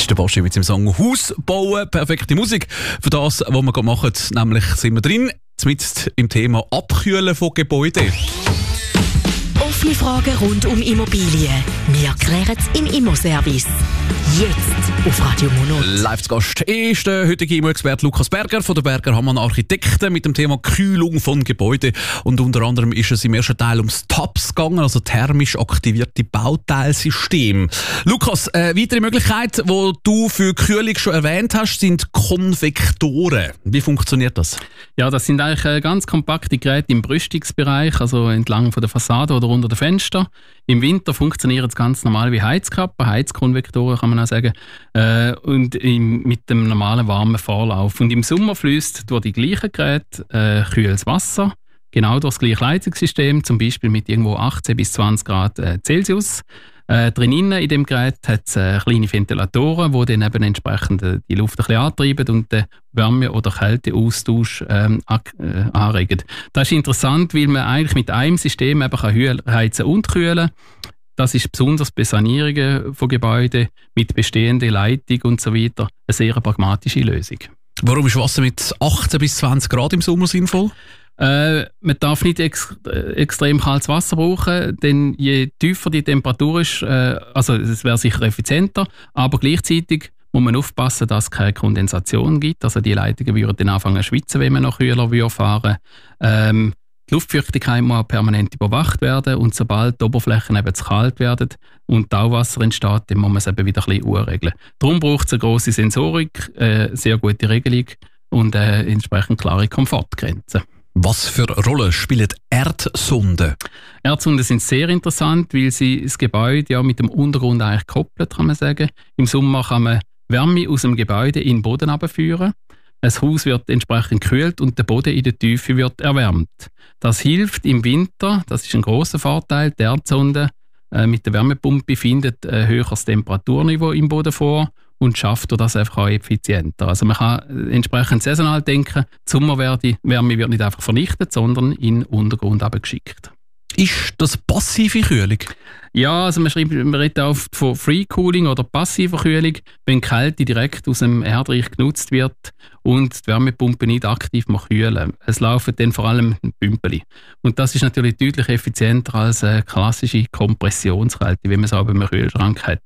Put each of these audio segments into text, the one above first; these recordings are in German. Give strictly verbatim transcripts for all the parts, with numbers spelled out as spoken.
ist der Boschi mit seinem Song «Haus bauen». Perfekte Musik für das, was wir gerade machen. Nämlich sind wir drin, zumindest im Thema Abkühlen von Gebäuden. Offene Fragen rund um Immobilien. Wir klären es im Immoservice. Jetzt auf Radio Mono. Live zu Gast ist der heutige Immo-Experte Lukas Berger von der Berger Hammann Architekten mit dem Thema Kühlung von Gebäuden. Und unter anderem ist es im ersten Teil ums T A P S gegangen, also thermisch aktivierte Bauteilsystem. Lukas, eine weitere Möglichkeit, die du für Kühlung schon erwähnt hast, sind Konvektoren. Wie funktioniert das? Ja, das sind eigentlich ganz kompakte Geräte im Brüstungsbereich, also entlang von der Fassade oder unter den Fenstern. Im Winter funktioniert es ganz normal wie Heizkappen, Heizkonvektoren kann man auch sagen, äh, und im, mit dem normalen warmen Vorlauf. Und im Sommer fließt durch die gleichen Geräte äh, kühles Wasser, genau durch das gleiche Leitungssystem, zum Beispiel mit irgendwo achtzehn bis zwanzig Grad äh, Celsius. Äh, drinnen in dem Gerät hat es äh, kleine Ventilatoren, die dann eben entsprechend äh, die Luft ein bisschen antreiben und den Wärme- oder Kälteaustausch ähm, äh, anregen. Das ist interessant, weil man eigentlich mit einem System eben kann heizen und kühlen. Das ist besonders bei Sanierungen von Gebäuden mit bestehender Leitung und so weiter eine sehr pragmatische Lösung. Warum ist Wasser mit achtzehn bis zwanzig Grad im Sommer sinnvoll? Äh, man darf nicht ex äh, extrem kaltes Wasser brauchen, denn je tiefer die Temperatur ist, äh, also es wäre sicher effizienter, aber gleichzeitig muss man aufpassen, dass es keine Kondensation gibt. Also die Leitungen würden dann anfangen zu schwitzen, wenn man noch kühler fahren würde. Ähm, die Luftfeuchtigkeit muss auch permanent überwacht werden und sobald die Oberflächen eben zu kalt werden und Tauwasser entsteht, dann muss man es eben wieder ein bisschen urregeln. Darum braucht es eine grosse Sensorik, äh, sehr gute Regelung und äh, entsprechend klare Komfortgrenzen. Was für eine Rolle spielen Erdsonden? Erdsonden sind sehr interessant, weil sie das Gebäude ja mit dem Untergrund eigentlich koppeln, kann man sagen. Im Sommer kann man Wärme aus dem Gebäude in den Boden abführen. Das Haus wird entsprechend gekühlt und der Boden in der Tiefe wird erwärmt. Das hilft im Winter, das ist ein grosser Vorteil. Die Erdsonde äh, mit der Wärmepumpe findet ein höheres Temperaturniveau im Boden vor und schafft das einfach auch effizienter. Also man kann entsprechend saisonal denken, die Sommerwärme wird nicht einfach vernichtet, sondern in den Untergrund abgeschickt. Ist das passive Kühlung? Ja, also man, schreibt, man redet oft von Free Cooling oder passiver Kühlung, wenn die Kälte direkt aus dem Erdreich genutzt wird und die Wärmepumpe nicht aktiv kühlen. Es laufen dann vor allem Pümpeli. Und das ist natürlich deutlich effizienter als eine klassische Kompressionskälte, wie man es auch beim Kühlschrank hat.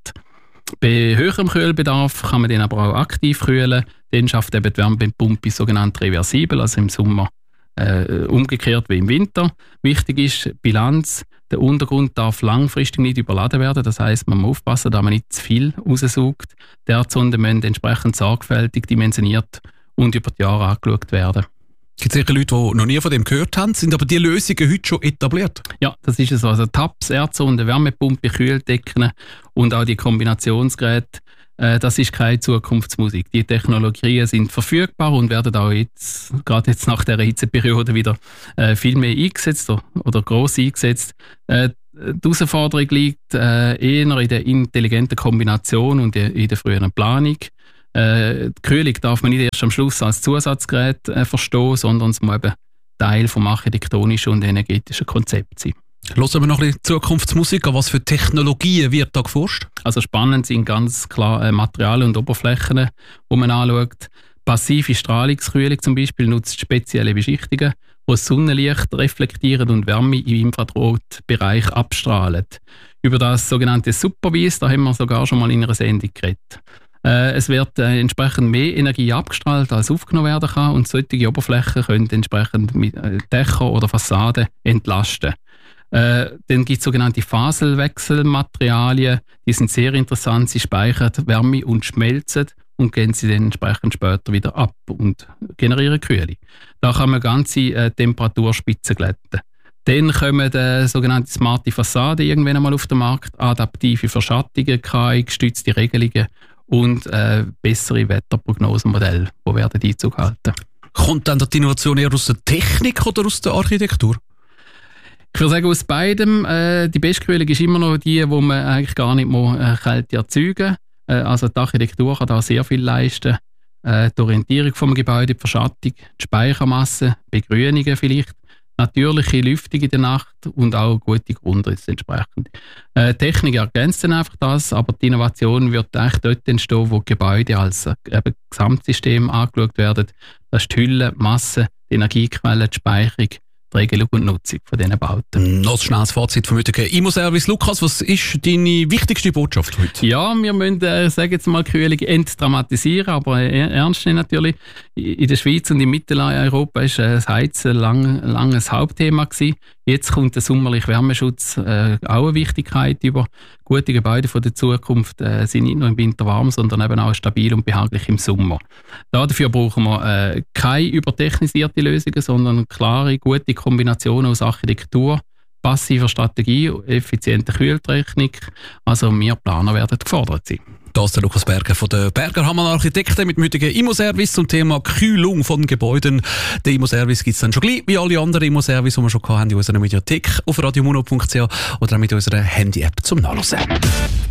Bei höherem Kühlbedarf kann man den aber auch aktiv kühlen. Dann schafft eben die Wärmepumpe sogenannt reversibel, also im Sommer äh, umgekehrt wie im Winter. Wichtig ist die Bilanz. Der Untergrund darf langfristig nicht überladen werden. Das heisst, man muss aufpassen, dass man nicht zu viel raussaugt. Die Erdsonden müssen entsprechend sorgfältig dimensioniert und über die Jahre angeschaut werden. Es gibt sicher Leute, die noch nie von dem gehört haben, sind aber die Lösungen heute schon etabliert? Ja, das ist es. Also T A P S, Erdsonden, Wärmepumpe, Kühldecken und auch die Kombinationsgeräte, äh, das ist keine Zukunftsmusik. Die Technologien sind verfügbar und werden auch jetzt, gerade jetzt nach der Hitzeperiode wieder äh, viel mehr eingesetzt oder, oder gross eingesetzt. Äh, die Herausforderung liegt äh, eher in der intelligenten Kombination und in der früheren Planung. Äh, die Kühlung darf man nicht erst am Schluss als Zusatzgerät äh, verstehen, sondern es muss eben Teil vom architektonischen und energetischen Konzept sein. Hören wir noch ein bisschen Zukunftsmusik an. Was für Technologien wird da geforscht? Also spannend sind ganz klar äh, Materialien und Oberflächen, die man anschaut. Passive Strahlungskühlung zum Beispiel nutzt spezielle Beschichtungen, die das Sonnenlicht reflektieren und Wärme im Infrarotbereich abstrahlen. Über das sogenannte Supervis, da haben wir sogar schon mal in einer Sendung geredet. Äh, es wird äh, entsprechend mehr Energie abgestrahlt, als aufgenommen werden kann und solche Oberflächen können entsprechend mit äh, Dächer oder Fassaden entlasten. Äh, dann gibt es sogenannte Faselwechselmaterialien, die sind sehr interessant, sie speichern Wärme und schmelzen und gehen sie dann entsprechend später wieder ab und generieren Kühle. Da kann man ganze äh, Temperaturspitzen glätten. Dann kommen äh, sogenannte smarte Fassaden irgendwann einmal auf den Markt, adaptive Verschattungen, K I-gestützte Regelungen und äh, bessere Wetterprognosemodelle, die werden Einzug halten. Kommt dann die Innovation eher aus der Technik oder aus der Architektur? Ich würde sagen, aus beidem. Äh, die beste Kühlung ist immer noch die, wo man eigentlich gar nicht mehr äh, Kälte erzeugen muss. Äh, also die Architektur kann da sehr viel leisten. Äh, die Orientierung vom Gebäude, die Verschattung, die Speichermasse, Begrünungen vielleicht. natürliche Lüftung in der Nacht und auch gute Grundrisse entsprechend. Äh, Technik ergänzt dann einfach das, aber die Innovation wird eigentlich dort entstehen, wo Gebäude als äh, eben Gesamtsystem angeschaut werden. Das ist die Hülle, die Masse, die Energiequelle, die Speicherung, die Regelung und Nutzung von diesen Bauten. Noch ein schnelles Fazit vom heutigen Immoservice. Lukas, was ist deine wichtigste Botschaft heute? Ja, wir müssen, äh, sagen jetzt mal, Kühlung entdramatisieren, aber äh, ernst nehmen natürlich. In der Schweiz und in Mitteleuropa ist äh, das Heizen lang, lang ein Hauptthema gewesen. Jetzt kommt der sommerliche Wärmeschutz äh, auch eine Wichtigkeit über. Gute Gebäude von der Zukunft äh, sind nicht nur im Winter warm, sondern eben auch stabil und behaglich im Sommer. Dafür brauchen wir äh, keine übertechnisierte Lösungen, sondern klare, gute Kombinationen aus Architektur, passiver Strategie, effizienter Kühltechnik. Also wir Planer werden gefordert sein. Das ist der Lukas Berger von der Berger Hammann Architekten mit dem heutigen Immoservice zum Thema Kühlung von Gebäuden. Den Immoservice gibt es dann schon gleich, wie alle anderen Immoservice, die wir schon hatten, in unserer Mediathek auf radiomuno punkt c h oder auch mit unserer Handy-App zum Nachlesen.